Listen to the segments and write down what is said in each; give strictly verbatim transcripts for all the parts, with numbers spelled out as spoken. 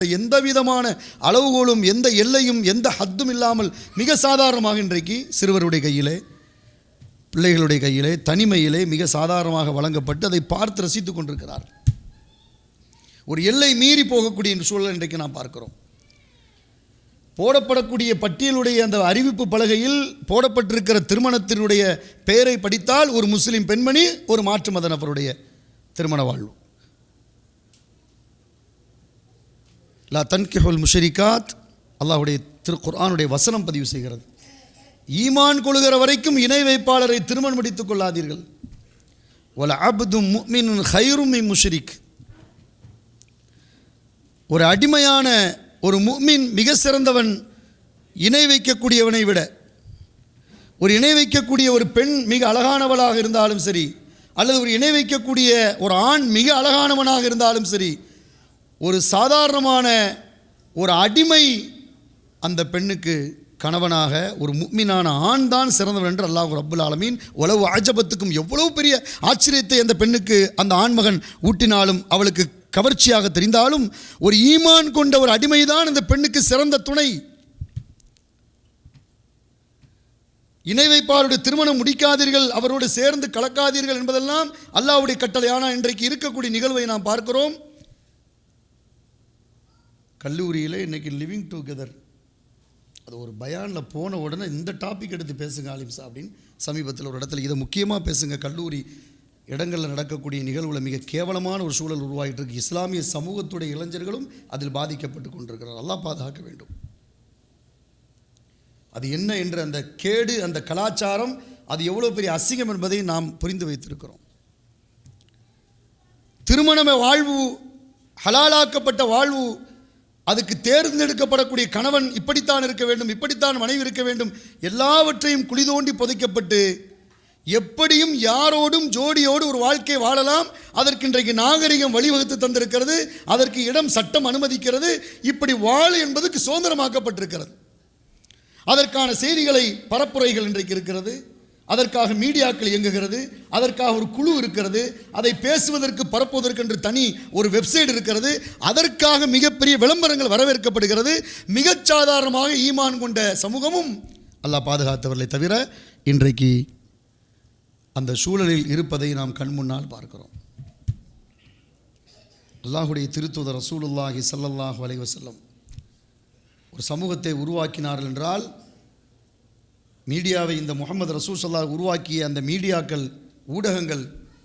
எந்த விதமான அளவுகோலும் எந்த எல்லையும் எந்த ஹத்தும் இல்லாமல் மிக சாதாரணமாக இன்றைக்கு சிறுவருடைய கையிலே, பிள்ளைகளுடைய கையிலே, தனிமையிலே மிக சாதாரணமாக வழங்கப்பட்டு அதை பார்த்து ரசித்து கொண்டிருக்கிறார். ஒரு எல்லை மீறி போகக்கூடிய சூழல் இன்றைக்கு நாம் பார்க்கிறோம். போடப்படக்கூடிய பட்டியலுடைய அந்த அறிவிப்பு பலகையில் போடப்பட்டிருக்கிற திருமணத்தினுடைய பெயரை படித்தால் ஒரு முஸ்லிம் பெண்மணி, ஒரு மாற்று மத நபருடைய திருமண வாழ்வு. லா தன்கிஹுல் முஷ்ரிகாத், அல்லாஹ்வுடைய திரு குர்ஆனுடைய வசனம் பதிவு செய்கிறது. ஈமான் கொள்கிற வரைக்கும் இணை வைப்பாளரை திருமணம் முடித்துக் கொள்ளாதீர்கள். வல அப்தும் முஃமினுன் கைரும் மின் முஷ்ரிக், ஒரு அடிமையான ஒரு முஃமின் மிக சிறந்தவன் இணை வைக்கக்கூடியவனை விட. ஒரு இணை வைக்கக்கூடிய ஒரு பெண் மிக அழகானவளாக இருந்தாலும் சரி, அல்லது ஒரு இணை வைக்கக்கூடிய ஒரு ஆண் மிக அழகானவனாக இருந்தாலும் சரி, ஒரு சாதாரணமான ஒரு அடிமை அந்த பெண்ணுக்கு கணவனாக ஒரு முஃமினான ஆண் தான் சிறந்தவன் என்று அல்லாஹ் ரப்புல் ஆலமீன் உலவு ஆஜபத்துக்கும் எவ்வளவு பெரிய ஆச்சரியத்தை அந்த பெண்ணுக்கு அந்த ஆண்மகன் ஊட்டினாலும், அவளுக்கு கவர்ச்சியாக தெரிந்தாலும், ஒரு ஈமான் கொண்ட ஒரு அடிமைதான் அந்த பெண்ணுக்கு சிறந்த துணை. இணை வைப்பாருடைய திருமணம் முடிக்காதீர்கள், அவரோடு சேர்ந்து கலக்காதீர்கள் என்பதெல்லாம் அல்லாஹ்வுடைய கட்டளை. ஆனால் இன்றைக்கு இருக்கக்கூடிய நிகழ்வை நாம் பார்க்கிறோம். கல்லூரியில் இன்றைக்கி லிவிங் டுகெதர், அது ஒரு பயானில் போன உடனே இந்த டாபிக் எடுத்து பேசுங்க ஆலிம்சா அப்படின்னு சமீபத்தில் ஒரு இடத்துல இதை முக்கியமாக பேசுங்க. கல்லூரி இடங்களில் நடக்கக்கூடிய நிகழ்வுகளை மிக கேவலமான ஒரு சூழல் உருவாகிட்டு இருக்கு. இஸ்லாமிய சமூகத்துடைய இளைஞர்களும் அதில் பாதிக்கப்பட்டு கொண்டிருக்கிறார். அல்லாஹ் பாதுகாக்க வேண்டும். அது என்ன என்ற அந்த கேடு, அந்த கலாச்சாரம், அது எவ்வளோ பெரிய அசிங்கம் என்பதை நாம் புரிந்து வைத்திருக்கிறோம். திருமண வாழ்வு, ஹலாலாக்கப்பட்ட வாழ்வு, அதுக்கு தேர்ந்தெடுக்கப்படக்கூடிய கணவன் இப்படித்தான் இருக்க வேண்டும், இப்படித்தான் மனைவி இருக்க வேண்டும், எல்லாவற்றையும் குழி தோண்டி புதைக்கப்பட்டு எப்படியும் யாரோடும் ஜோடியோடு ஒரு வாழ்க்கை வாழலாம், அதற்கு இன்றைக்கு நாகரிகம் வழிவகுத்து தந்திருக்கிறது, அதற்கு இடம் சட்டம் அனுமதிக்கிறது. இப்படி வாழ என்பதுக்கு சுதந்திரமாக்கப்பட்டிருக்கிறது. அதற்கான செய்திகளை பரப்புரைகள் இன்றைக்கு இருக்கிறது, அதற்காக மீடியாக்கள் இயங்குகிறது, அதற்காக ஒரு குழு இருக்கிறது, அதை பேசுவதற்கு பரப்புவதற்கு என்று தனி ஒரு வெப்சைட் இருக்கிறது, அதற்காக மிகப்பெரிய விளம்பரங்கள் வரவேற்கப்படுகிறது. மிகச் சாதாரணமாக ஈமான் கொண்ட சமூகமும் அல்லாஹ் பாதுகாத்தவர்களை தவிர இன்றைக்கு அந்த சூழலில் இருப்பதை நாம் கண் முன்னால் பார்க்கிறோம். அல்லாஹுடைய திருத்தூதர் ரசூலுல்லாஹி ஸல்லல்லாஹு அலைஹி வஸல்லம் ஒரு சமூகத்தை உருவாக்கினார்கள் என்றால், மீடியாவை இந்த முஹம்மது ரசூல் ஸல்லல்லாஹு உருவாக்கிய அந்த மீடியாக்கள், ஊடகங்கள்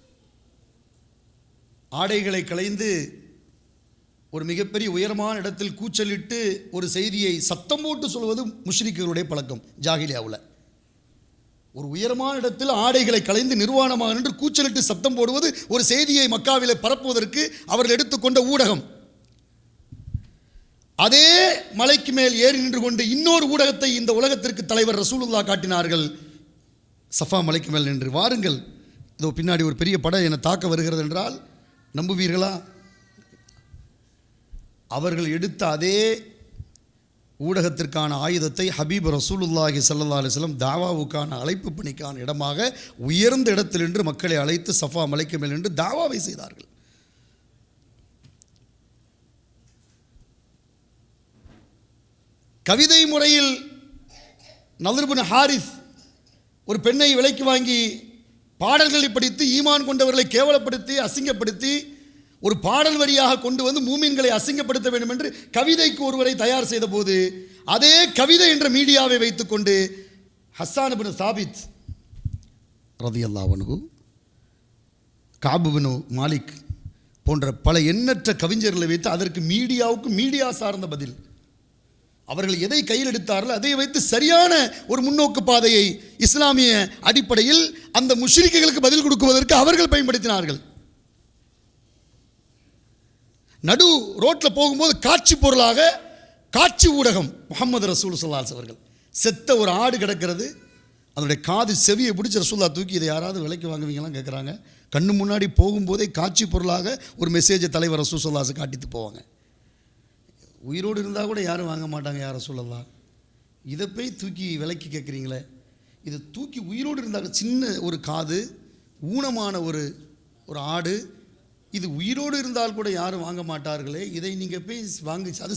ஆடைகளை களைந்து ஒரு மிகப்பெரிய உயரமான இடத்தில் கூச்சலிட்டு ஒரு செய்தியை சத்தம் போட்டு சொல்வது முஷ்ரிக்குகளுடைய பழக்கம். ஜாஹிலியாவில் ஒரு உயரமான இடத்தில் ஆடைகளை களைந்து நிர்வாணமாக நின்று கூச்சலிட்டு சத்தம் போடுவது ஒரு செய்தியை மக்காவிலே பரப்புவதற்கு அவர்கள் எடுத்துக்கொண்ட ஊடகம். அதே மலைக்கு மேல் ஏறி நின்று கொண்டு இன்னொரு ஊடகத்தை இந்த உலகத்திற்கு தலைவர் ரசூலுல்லாஹ் காட்டினார்கள். சஃபா மலைக்கு மேல் நின்று, வாருங்கள், இதோ பின்னாடி ஒரு பெரிய படம் என்னை தாக்க வருகிறது என்றால் நம்புவீர்களா? அவர்கள் எடுத்த அதே ஊடகத்திற்கான ஆயுதத்தை ஹபீப் ரசூலுல்லாஹி ஸல்லல்லாஹு அலைஹி வஸல்லம் தாவாவுக்கான அழைப்பு பணிக்கான இடமாக உயர்ந்த இடத்தில் நின்று மக்களை அழைத்து சஃபா மலைக்கு மேல் நின்று தாவாவை செய்தார்கள். கவிதை முறையில் நத்ர் பின் ஹாரிஸ் ஒரு பெண்ணை விலைக்கு வாங்கி பாடல்களை படித்து ஈமான் கொண்டவர்களை கேவலப்படுத்தி அசிங்கப்படுத்தி ஒரு பாடல் வரியாக கொண்டு வந்து மூமின்களை அசிங்கப்படுத்த வேண்டும் என்று கவிதைக்கு ஒருவரை தயார் செய்த போது, அதே கவிதை என்ற மீடியாவை வைத்துக்கொண்டு ஹஸ்ஸான் பின் சாபித் ரலியல்லாஹு அன்ஹு, கஅப் பின் மாலிக் போன்ற பல எண்ணற்ற கவிஞர்களை வைத்து அதற்கு மீடியாவுக்கு மீடியா சார்ந்த பதில். அவர்கள் எதை கையில் எடுத்தார்கள் அதை வைத்து சரியான ஒரு முன்னோக்கு பாதையை இஸ்லாமிய அடிப்படையில் அந்த முஷ்ரிக்குகளுக்கு பதில் கொடுக்குவதற்கு அவர்கள் பயன்படுத்தினார்கள். நடு ரோட்டில் போகும்போது காட்சி பொருளாக காட்சி ஊடகம் முஹம்மது ரசூல் ஸல்லல்லாஹு அலைஹி அவர்கள், செத்த ஒரு ஆடு கிடக்கிறது, அதனுடைய காது செவியை பிடிச்ச ரசூலுல்லாஹ் தூக்கி இதை யாராவது விலைக்கு வாங்குவீங்களாம் கேட்குறாங்க. கண்ணு முன்னாடி போகும்போதே காட்சி பொருளாக ஒரு மெசேஜை தலைவர் ரசூல் ஸல்லல்லாஹு அலைஹி காட்டிட்டு போவாங்க. உயிரோடு இருந்தால் கூட யாரும் வாங்க மாட்டாங்க யார் ரசூலுல்லாஹ், இதை போய் தூக்கி விலைக்கு கேட்குறீங்களே. இதை தூக்கி உயிரோடு இருந்தாங்க, சின்ன ஒரு காது, ஊனமான ஒரு ஒரு ஆடு, இது உயிரோடு இருந்தால் கூட யாரும் வாங்க மாட்டார்களே, இதை நீங்கள் போய் வாங்கி அது